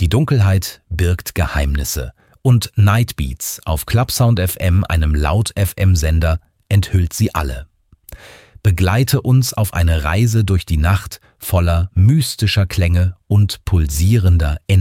Die Dunkelheit birgt Geheimnisse und Nightbeats auf Clubsound FM, einem Laut-FM-Sender, enthüllt sie alle. Begleite uns auf eine Reise durch die Nacht voller mystischer Klänge und pulsierender Energie.